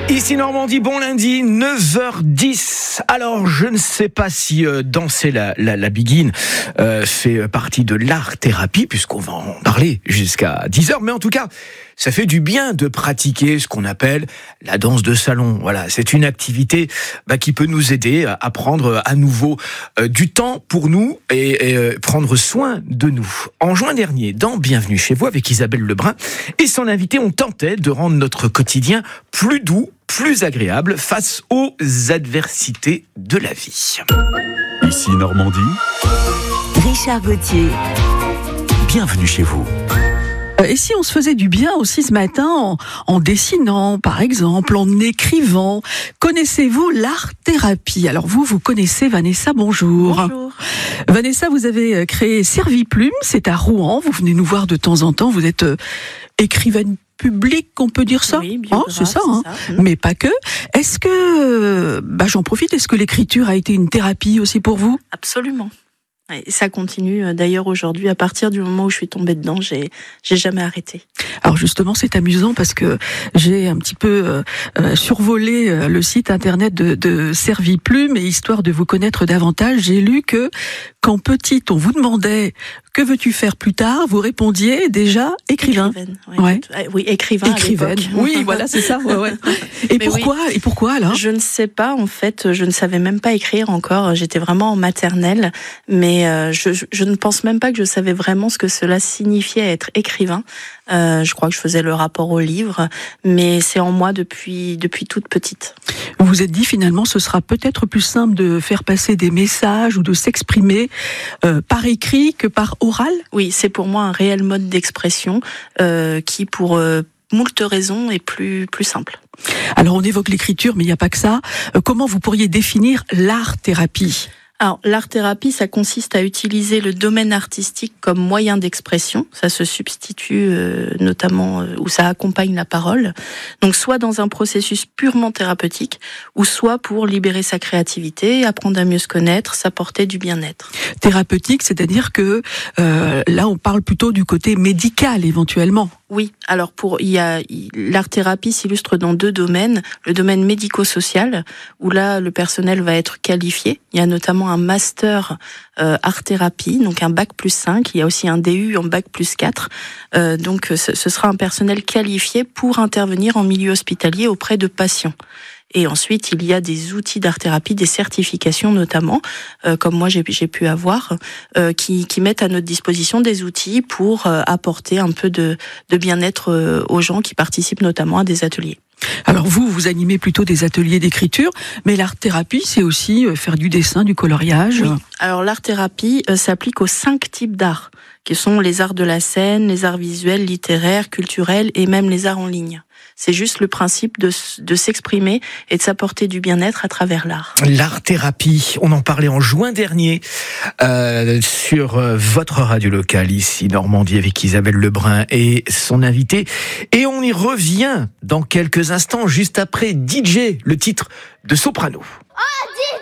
Ici Normandie, bon lundi, 9h10. Alors, je ne sais pas si danser la biguine fait partie de l'art-thérapie, puisqu'on va en parler jusqu'à 10h, mais en tout cas, ça fait du bien de pratiquer ce qu'on appelle la danse de salon. Voilà, c'est une activité qui peut nous aider à prendre à nouveau du temps pour nous et prendre soin de nous. En juin dernier, dans Bienvenue chez vous avec Isabelle Lebrun et son invité, on tentait de rendre notre quotidien plus doux, plus agréable face aux adversités de la vie. Ici Normandie, Richard Gauthier. bienvenue chez vous. Et si on se faisait du bien aussi ce matin en dessinant, par exemple, en écrivant? Connaissez-vous l'art-thérapie? Alors vous connaissez Vanessa, bonjour. Bonjour. Vanessa, vous avez créé Serviplume, c'est à Rouen, vous venez nous voir de temps en temps, vous êtes écrivaine publique, on peut dire ça? Oui, biographe, c'est ça, hein. c'est ça. Mais pas que. Est-ce que, j'en profite, est-ce que l'écriture a été une thérapie aussi pour vous? Absolument. Et ça continue d'ailleurs aujourd'hui, à partir du moment où je suis tombée dedans, j'ai jamais arrêté. Alors justement, c'est amusant parce que j'ai un petit peu survolé le site internet de Serviplume, et histoire de vous connaître davantage, j'ai lu que quand petite, on vous demandait que veux-tu faire plus tard, vous répondiez déjà écrivain. Écrivaine, Ouais. Oui, écrivain. Écrivaine. À l'époque. Oui, voilà, c'est ça. Ouais. Et Mais pourquoi alors? Je ne sais pas, en fait, je ne savais même pas écrire encore. J'étais vraiment en maternelle, mais je ne pense même pas que je savais vraiment ce que cela signifiait être écrivain. Je crois que je faisais le rapport au livre, mais c'est en moi depuis toute petite. Vous vous êtes dit finalement ce sera peut-être plus simple de faire passer des messages ou de s'exprimer par écrit que par oral? Oui, c'est pour moi un réel mode d'expression qui, pour moult raisons, est plus simple. Alors on évoque l'écriture, mais il n'y a pas que ça. Comment vous pourriez définir l'art-thérapie? Alors, l'art-thérapie, ça consiste à utiliser le domaine artistique comme moyen d'expression. Ça se substitue notamment, ou ça accompagne la parole. Donc, soit dans un processus purement thérapeutique, ou soit pour libérer sa créativité, apprendre à mieux se connaître, s'apporter du bien-être. Thérapeutique, c'est-à-dire que là, on parle plutôt du côté médical, éventuellement. Oui, alors l'art-thérapie s'illustre dans deux domaines. Le domaine médico-social, où là, le personnel va être qualifié. Il y a notamment un master art-thérapie, donc un bac+5. Il y a aussi un DU en bac+4. Donc, ce sera un personnel qualifié pour intervenir en milieu hospitalier auprès de patients. Et ensuite, il y a des outils d'art-thérapie, des certifications notamment, comme moi j'ai pu avoir, qui mettent à notre disposition des outils pour apporter un peu de bien-être aux gens qui participent notamment à des ateliers. Alors vous animez plutôt des ateliers d'écriture, mais l'art-thérapie, c'est aussi faire du dessin, du coloriage. Oui. Alors l'art-thérapie s'applique aux 5 types d'art, qui sont les arts de la scène, les arts visuels, littéraires, culturels et même les arts en ligne. C'est juste le principe de s'exprimer et de s'apporter du bien-être à travers l'art. L'art-thérapie, on en parlait en juin dernier sur votre radio locale ici Normandie avec Isabelle Lebrun et son invité. Et on y revient dans quelques instants, juste après DJ, le titre de Soprano. Oh,